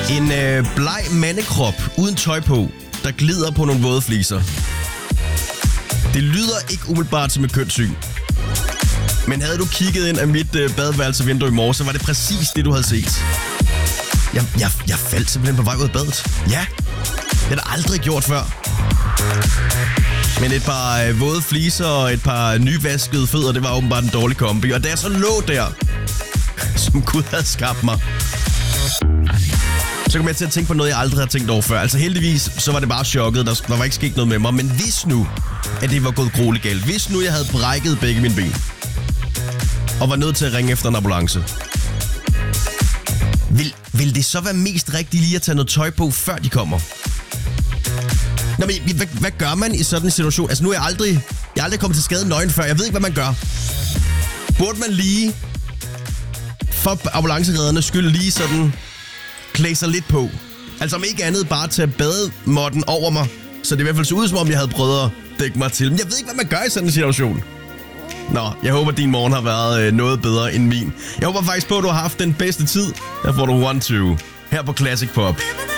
En bleg mandekrop uden tøj på, der glider på nogle våde fliser. Det lyder ikke umiddelbart som et kønssyn. Men havde du kigget ind af mit badeværelsevindue i morgen, så var det præcis det, du havde set. Jeg faldt simpelthen på vej ud af badet. Ja, det har jeg aldrig gjort før. Men et par våde fliser og et par nyvaskede fødder, det var åbenbart en dårlig kombi. Og da jeg så lå der, som Gud havde skabt mig, så kom jeg til at tænke på noget, jeg aldrig har tænkt over før. Altså heldigvis, så var det bare chokket. Der var ikke sket noget med mig. Men hvis nu, at det var gået grueligt galt. Hvis nu, jeg havde brækket begge mine ben. Og var nødt til at ringe efter en ambulance. Vil det så være mest rigtigt lige at tage noget tøj på, før de kommer? Nå, men hvad gør man i sådan en situation? Altså nu er jeg aldrig kommet til skade nøgen før. Jeg ved ikke, hvad man gør. Burde man lige, for ambulanceredderne skyld, lige sådan klæde sig lidt på? Altså om ikke andet bare tage bademåtten over mig, så det i hvert fald så ud, som om jeg havde prøvet at dække mig til. Men jeg ved ikke, hvad man gør i sådan en situation. Nå, jeg håber, din morgen har været noget bedre end min. Jeg håber faktisk på, at du har haft den bedste tid. Der får du 1-2 her på Classic Pop.